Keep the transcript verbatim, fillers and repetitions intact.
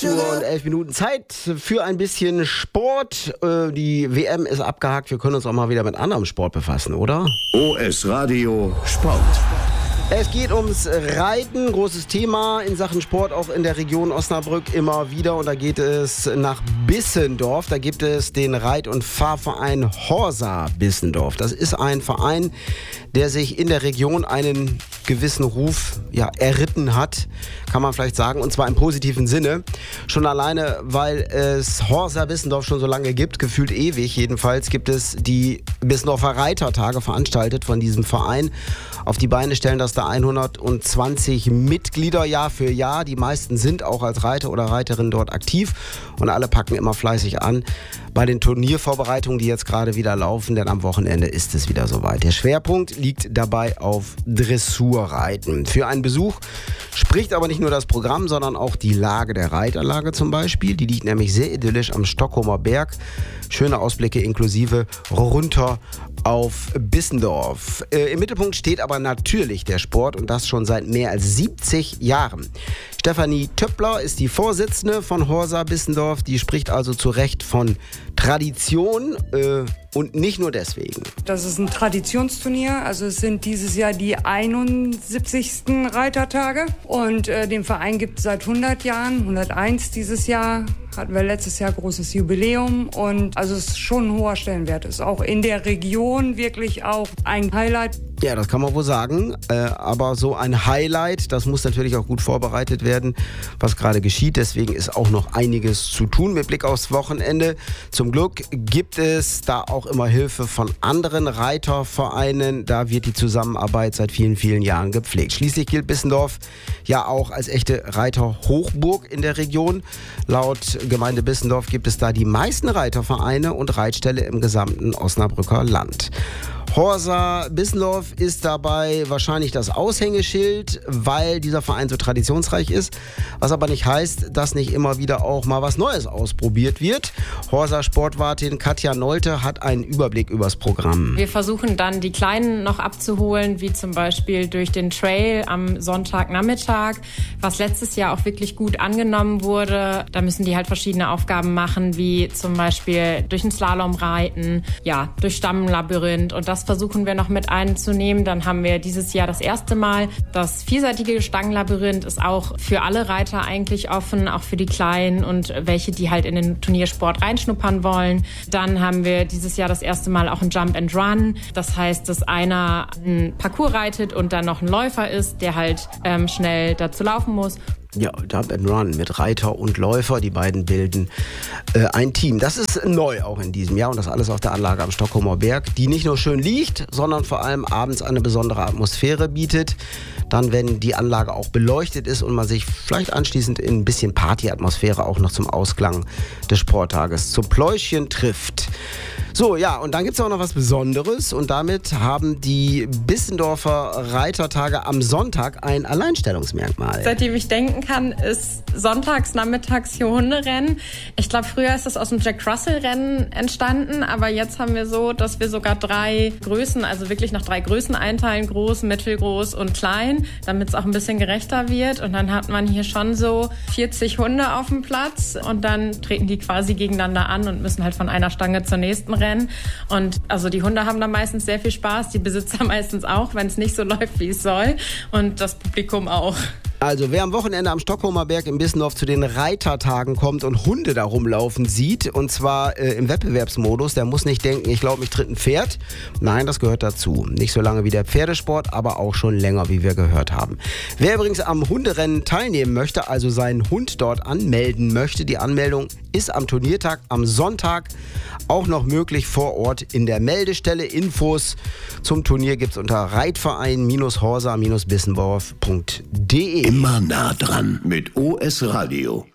acht Uhr und elf Minuten Zeit für ein bisschen Sport. Die W M ist abgehakt. Wir können uns auch mal wieder mit anderem Sport befassen, oder? O S Radio Sport. Es geht ums Reiten, großes Thema in Sachen Sport, auch in der Region Osnabrück immer wieder. Und da geht es nach Bissendorf. Da gibt es den Reit- und Fahrverein Horsa Bissendorf. Das ist ein Verein, der sich in der Region einen gewissen Ruf ja, erritten hat, kann man vielleicht sagen, und zwar im positiven Sinne. Schon alleine, weil es Horsa Bissendorf schon so lange gibt, gefühlt ewig jedenfalls, gibt es die Bissendorfer Reitertage veranstaltet von diesem Verein. Auf die Beine stellen das da hundertzwanzig Mitglieder Jahr für Jahr. Die meisten sind auch als Reiter oder Reiterin dort aktiv und alle packen immer fleißig an bei den Turniervorbereitungen, die jetzt gerade wieder laufen, denn am Wochenende ist es wieder soweit. Der Schwerpunkt liegt dabei auf Dressurreiten. Für einen Besuch spricht aber nicht nur das Programm, sondern auch die Lage der Reitanlage zum Beispiel. Die liegt nämlich sehr idyllisch am Stockholmer Berg. Schöne Ausblicke inklusive runter auf Bissendorf. Äh, Im Mittelpunkt steht aber natürlich der Sport und das schon seit mehr als siebzig Jahren. Stefanie Töppler ist die Vorsitzende von Horsa Bissendorf. Die spricht also zu Recht von Tradition äh, und nicht nur deswegen. Das ist ein Traditionsturnier. Also es sind dieses Jahr die einundsiebzigsten Reitertage. Und äh, den Verein gibt es seit hundert Jahren, hunderteins dieses Jahr. Hatten wir letztes Jahr großes Jubiläum und also es ist schon ein hoher Stellenwert. Ist auch in der Region wirklich auch ein Highlight. Ja, das kann man wohl sagen, äh, aber so ein Highlight, das muss natürlich auch gut vorbereitet werden, was gerade geschieht. Deswegen ist auch noch einiges zu tun mit Blick aufs Wochenende. Zum Glück gibt es da auch immer Hilfe von anderen Reitervereinen. Da wird die Zusammenarbeit seit vielen, vielen Jahren gepflegt. Schließlich gilt Bissendorf ja auch als echte Reiterhochburg in der Region. Laut Gemeinde Bissendorf gibt es da die meisten Reitervereine und Reitställe im gesamten Osnabrücker Land. Horsa Bissendorf ist dabei wahrscheinlich das Aushängeschild, weil dieser Verein so traditionsreich ist, was aber nicht heißt, dass nicht immer wieder auch mal was Neues ausprobiert wird. Horsa Sportwartin Katja Nolte hat einen Überblick übers Programm. Wir versuchen dann die Kleinen noch abzuholen, wie zum Beispiel durch den Trail am Sonntagnachmittag, was letztes Jahr auch wirklich gut angenommen wurde. Da müssen die halt verschiedene Aufgaben machen, wie zum Beispiel durch den Slalom reiten, ja, durch Stammlabyrinth, und das versuchen wir noch mit einzunehmen. Dann haben wir dieses Jahr das erste Mal das vielseitige Stangenlabyrinth, ist auch für alle Reiter eigentlich offen, auch für die Kleinen und welche, die halt in den Turniersport reinschnuppern wollen. Dann haben wir dieses Jahr das erste Mal auch ein Jump and Run. Das heißt, dass einer einen Parcours reitet und dann noch ein Läufer ist, der halt ähm, schnell dazu laufen muss. Ja, Jump and Run mit Reiter und Läufer, die beiden bilden äh, ein Team. Das ist neu auch in diesem Jahr und das alles auf der Anlage am Stockholmer Berg, die nicht nur schön liegt, sondern vor allem abends eine besondere Atmosphäre bietet. Dann, wenn die Anlage auch beleuchtet ist und man sich vielleicht anschließend in ein bisschen Partyatmosphäre auch noch zum Ausklang des Sporttages zum Pläuschen trifft. So, ja, und dann gibt es auch noch was Besonderes und damit haben die Bissendorfer Reitertage am Sonntag ein Alleinstellungsmerkmal. Seitdem ich denken kann, ist sonntags, nachmittags hier Hunderennen. Ich glaube, früher ist das aus dem Jack Russell-Rennen entstanden, aber jetzt haben wir so, dass wir sogar drei Größen, also wirklich nach drei Größen einteilen, groß, mittelgroß und klein, damit es auch ein bisschen gerechter wird. Und dann hat man hier schon so vierzig Hunde auf dem Platz und dann treten die quasi gegeneinander an und müssen halt von einer Stange zur nächsten rennen. Und also die Hunde haben da meistens sehr viel Spaß, die Besitzer meistens auch, wenn es nicht so läuft, wie es soll, und das Publikum auch. Also wer am Wochenende am Stockholmer Berg in Bissendorf zu den Reitertagen kommt und Hunde da rumlaufen sieht, und zwar äh, im Wettbewerbsmodus, der muss nicht denken, ich glaube, mich tritt ein Pferd. Nein, das gehört dazu. Nicht so lange wie der Pferdesport, aber auch schon länger, wie wir gehört haben. Wer übrigens am Hunderennen teilnehmen möchte, also seinen Hund dort anmelden möchte, die Anmeldung ist am Turniertag am Sonntag auch noch möglich vor Ort in der Meldestelle. Infos zum Turnier gibt's unter reitverein Horsa Bissendorf punkt de. Immer nah dran mit O S Radio.